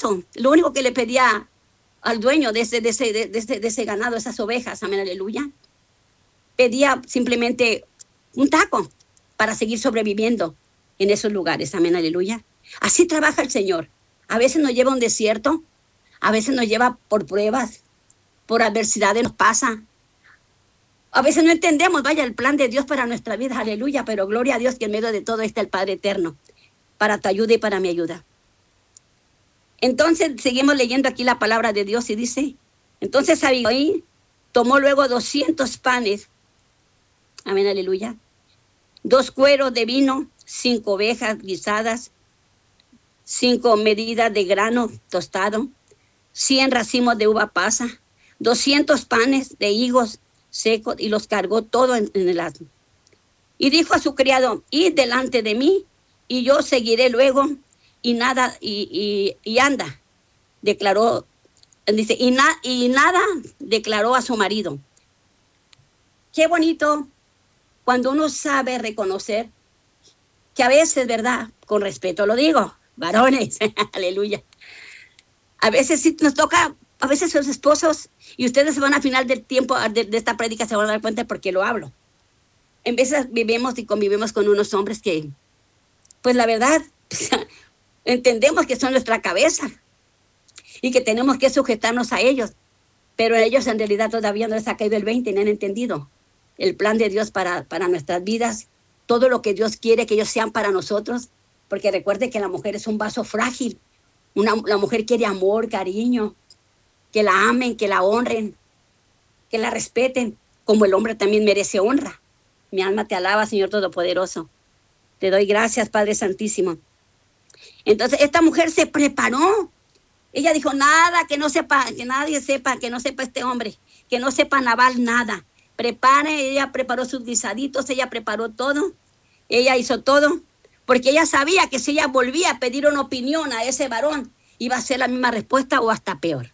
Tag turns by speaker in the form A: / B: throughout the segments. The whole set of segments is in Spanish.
A: eso. Lo único que le pedía al dueño de ese ganado, esas ovejas, amén, aleluya, pedía simplemente un taco para seguir sobreviviendo en esos lugares, amén, aleluya. Así trabaja el Señor. A veces nos lleva a un desierto, a veces nos lleva por pruebas, por adversidades nos pasa. A veces no entendemos, vaya, el plan de Dios para nuestra vida, aleluya, pero gloria a Dios que en medio de todo está el Padre eterno, para tu ayuda y para mi ayuda. Entonces seguimos leyendo aquí la palabra de Dios y dice, entonces Abigail tomó luego 200 panes, amén, aleluya, 2 cueros de vino, 5 ovejas guisadas, 5 medidas de grano tostado, 100 racimos de uva pasa, 200 panes de higos secos, y los cargó todo en el asno. Y dijo a su criado, id delante de mí, y yo seguiré luego, y nada, y anda, declaró, dice, y nada declaró a su marido. Qué bonito cuando uno sabe reconocer que a veces, ¿verdad? Con respeto lo digo, varones, aleluya. A veces sí nos toca, a veces sus esposos, y ustedes se van al final del tiempo de esta prédica, se van a dar cuenta porque lo hablo. En veces vivimos y convivimos con unos hombres que, pues la verdad, entendemos que son nuestra cabeza y que tenemos que sujetarnos a ellos, pero a ellos en realidad todavía no les ha caído el 20, no han entendido el plan de Dios para nuestras vidas, todo lo que Dios quiere que ellos sean para nosotros, porque recuerde que la mujer es un vaso frágil. La mujer quiere amor, cariño, que la amen, que la honren, que la respeten, como el hombre también merece honra. Mi alma te alaba, Señor Todopoderoso. Te doy gracias, Padre Santísimo. Entonces, esta mujer se preparó. Ella dijo, nada, que no sepa, que nadie sepa, que no sepa este hombre, que no sepa Nabal nada. Prepare, ella preparó sus guisaditos, ella preparó todo, ella hizo todo, porque ella sabía que si ella volvía a pedir una opinión a ese varón, iba a ser la misma respuesta o hasta peor.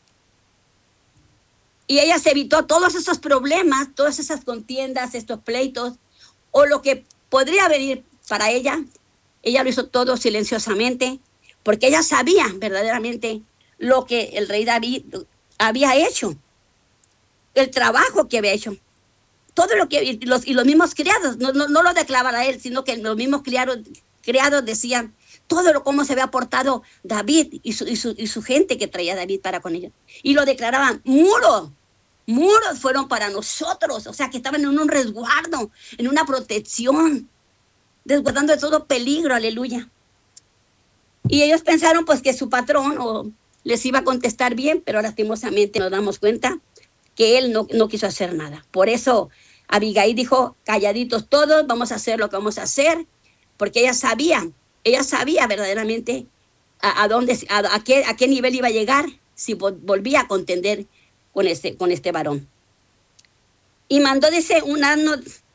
A: Y ella se evitó todos esos problemas, todas esas contiendas, estos pleitos, o lo que podría venir para ella. Ella lo hizo todo silenciosamente, porque ella sabía verdaderamente lo que el rey David había hecho, el trabajo que había hecho, todo lo que, y los mismos criados, no lo declaraban a él, sino que los mismos criados decían todo lo cómo se había portado David y su gente que traía David para con ellos. Y lo declaraban, muros fueron para nosotros, o sea que estaban en un resguardo, en una protección, resguardando de todo peligro, aleluya. Y ellos pensaron pues que su patrón les iba a contestar bien, pero lastimosamente nos damos cuenta que él no quiso hacer nada. Por eso Abigail dijo, calladitos todos, vamos a hacer lo que vamos a hacer, porque ella sabía verdaderamente a qué nivel iba a llegar si volvía a contender con este varón. Y mandó, dice, un asno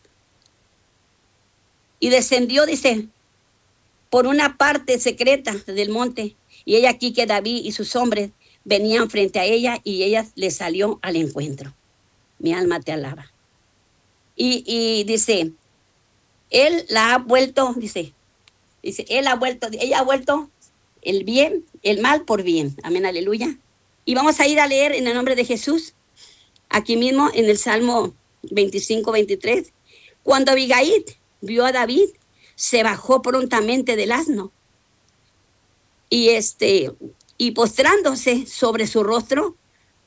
A: y descendió, dice, por una parte secreta del monte, y ella aquí que David y sus hombres venían frente a ella y ella le salió al encuentro. Mi alma te alaba. Y dice, él la ha vuelto, dice, ella ha vuelto el mal por bien. Amén, aleluya. Y vamos a ir a leer en el nombre de Jesús, aquí mismo en el Salmo 25, 23. Cuando Abigail vio a David, se bajó prontamente del asno y postrándose sobre su rostro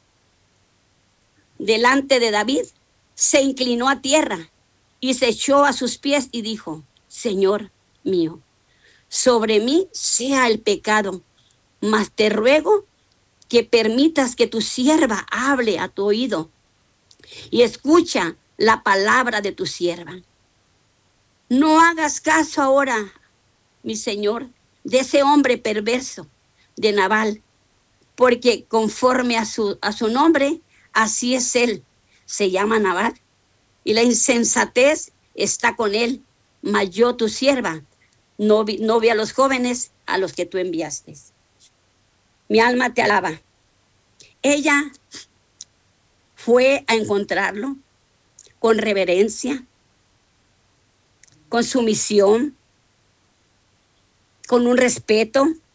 A: delante de David, se inclinó a tierra y se echó a sus pies y dijo, Señor mío, sobre mí sea el pecado, mas te ruego que permitas que tu sierva hable a tu oído y escucha la palabra de tu sierva. No hagas caso ahora, mi señor, de ese hombre perverso de Nabal, porque conforme a su nombre, así es él, se llama Nabal, y la insensatez está con él, mas yo, tu sierva, no vi a los jóvenes a los que tú enviaste. Mi alma te alaba. Ella fue a encontrarlo con reverencia, con sumisión, con un respeto,